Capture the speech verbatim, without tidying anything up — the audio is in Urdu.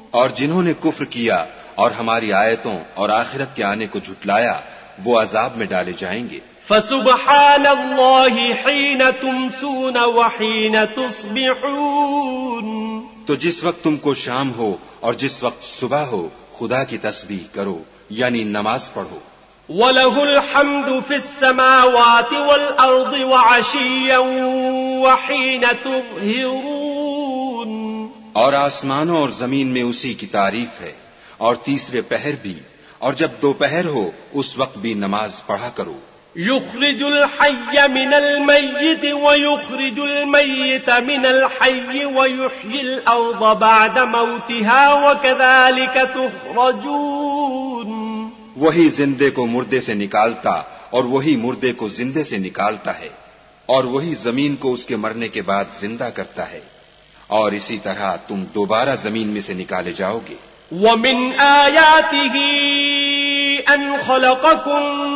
اور جنہوں نے کفر کیا اور ہماری آیتوں اور آخرت کے آنے کو جھٹلایا وہ عذاب میں ڈالے جائیں گے. فسبحان اللہ حین تمسون وحین تصبحون. تو جس وقت تم کو شام ہو اور جس وقت صبح ہو خدا کی تسبیح کرو یعنی نماز پڑھو. وَلَهُ الْحَمْدُ فِي السَّمَاوَاتِ وَالْأَرْضِ وَعَشِيًّا وَحِينَ تُظْهِرُونَ. اور آسمانوں اور زمین میں اسی کی تعریف ہے اور تیسرے پہر بھی اور جب دوپہر ہو اس وقت بھی نماز پڑھا کرو. يخرج الحي من الميت ويخرج الميت من الحي ويحيي الأرض بعد موتها وكذلك تخرجون. وہی زندے کو مردے سے نکالتا اور وہی مردے کو زندے سے نکالتا ہے اور وہی زمین کو اس کے مرنے کے بعد زندہ کرتا ہے اور اسی طرح تم دوبارہ زمین میں سے نکالے جاؤ گے. ومن آياته أن خلقكم